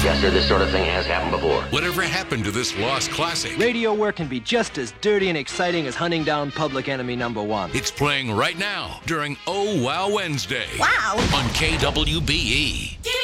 Yes, sir, this sort of thing has happened before. Whatever happened to this lost classic? Radio work can be just as dirty and exciting as hunting down Public Enemy #1. It's playing right now during Oh Wow Wednesday. Wow. On KWBE.